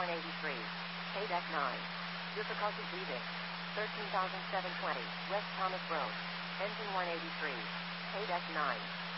183. KDEC 9. Difficulty breathing. 13,720. West Thomas Road. Engine 183. KDEC 9.